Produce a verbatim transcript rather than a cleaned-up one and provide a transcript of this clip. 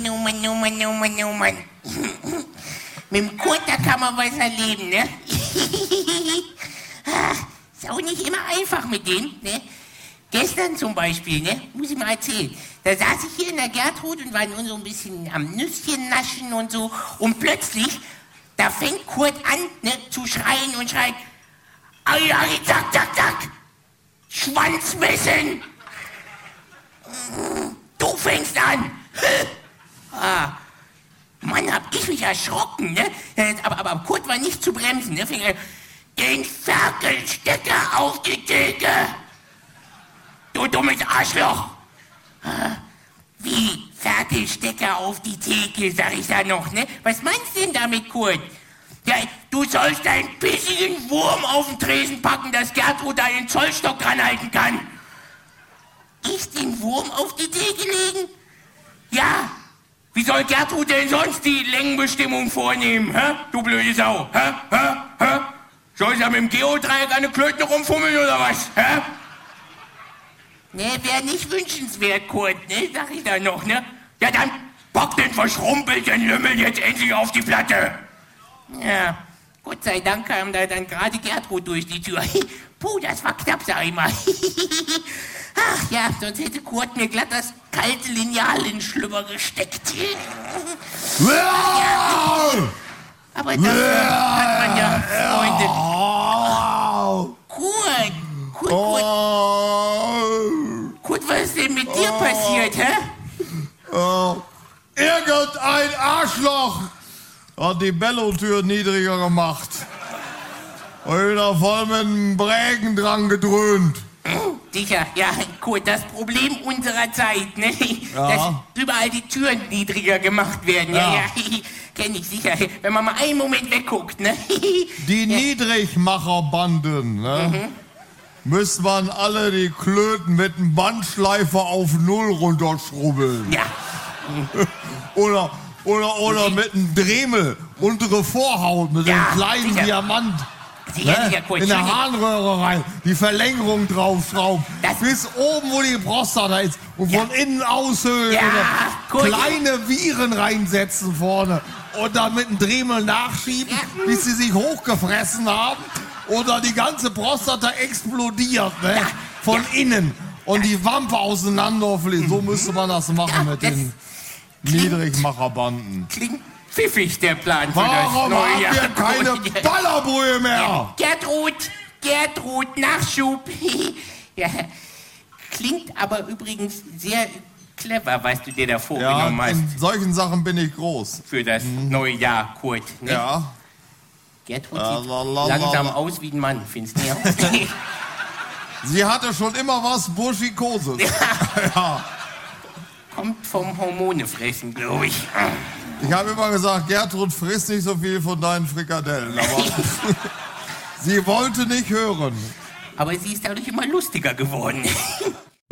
Mann, oh Mann, oh Mann, oh Mann, oh Mann. Mit dem Kurt, da kann man was erleben, ne? Ist auch nicht immer einfach mit dem, ne? Gestern zum Beispiel, ne? Muss ich mal erzählen. Da saß ich hier in der Gertrud und war nur so ein bisschen am Nüsschen naschen und so. Und plötzlich, da fängt Kurt an, ne, zu schreien und schreit, Ai, ai, zack, zack, zack, Schwanzmessen. Du fängst an. Ah, Mann, hab ich mich erschrocken, ne? Aber, aber Kurt war nicht zu bremsen, ne? Fing er, den Ferkelstecker auf die Theke. Du dummes Arschloch. Wie, Ferkelstecker auf die Theke, sag ich da noch, ne? Was meinst du denn damit, Kurt? Ja, du sollst einen bissigen Wurm auf den Tresen packen, dass Gertrud da den Zollstock dranhalten kann. Ich den Wurm auf die Theke legen? Ja. Wie soll Gertrud denn sonst die Längenbestimmung vornehmen, hä? Du blöde Sau, hä? Hä? Hä? Soll sie da mit dem Geodreieck an der Klöte rumfummeln oder was, hä? Ne, wäre nicht wünschenswert, Kurt, ne? Sag ich da noch, ne? Ja, dann pack den verschrumpelten Lümmel jetzt endlich auf die Platte. Ja, Gott sei Dank kam da dann gerade Gertrud durch die Tür. Puh, das war knapp, sag ich mal. Ach ja, sonst hätte Kurt mir glatt das kalte Lineal in den Schlüpper gesteckt. Ja, aber das hat man ja, Freunde. Kurt, Kurt, Kurt. Kurt, was ist denn mit dir passiert, hä? Oh, irgendein Arschloch hat die Bellotür niedriger gemacht. Und da voll mit dem Brägen dran gedröhnt. Sicher, ja, Kurt, das Problem unserer Zeit, ne? Ja. Dass überall die Türen niedriger gemacht werden. Ja, Ja. ja, kenn ich sicher. Wenn man mal einen Moment wegguckt, ne? Die Niedrigmacherbanden, ne? Mhm. Müsste man alle die Klöten mit einem Bandschleifer auf Null runterschrubbeln. Ja. Oder, oder, oder mit einem Dremel, untere Vorhaut, mit Ja, einem kleinen sicher. Diamant. Sicher, Ne? sicher, Kurt. In der Entschuldigung. Harnröhre rein, die Verlängerung draufschrauben, Das- bis oben, wo die Prostata ist, und Ja. von innen aushöhlen, Ja, oder Kurt. kleine Viren reinsetzen vorne und dann mit dem Dremel nachschieben, Ja. bis sie sich hochgefressen haben oder die ganze Prostata explodiert, ne? Ja. Von Ja. innen und die Wampe auseinanderfliegt. So müsste man das machen Ja, mit das den klingt- Niedrigmacherbanden. Klingt pfiffig, der Plan für Warum das neue habt Jahr. ihr keine Kurt. Ballerbrühe mehr? Gertrud, Gertrud, Nachschub. Ja, klingt aber übrigens sehr clever, was du dir da Ja, vorgenommen hast in solchen Sachen bin ich groß. für das neue Jahr, Kurt. Ne? Ja. Gertrud Ja, sieht la, la, langsam la. aus wie ein Mann, findest du nicht? Sie hatte schon immer was Burschikoses. Ja. Kommt vom Hormonefressen, glaube ich. Ich habe immer gesagt, Gertrud frisst nicht so viel von deinen Frikadellen. Aber sie wollte nicht hören. Aber sie ist dadurch immer lustiger geworden.